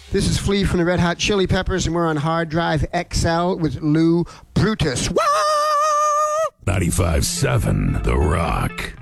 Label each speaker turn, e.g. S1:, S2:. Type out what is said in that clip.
S1: This is Flea from the Red Hot Chili Peppers, and we're on Hard Drive XL with Lou Brutus.
S2: 95.7 The Rock.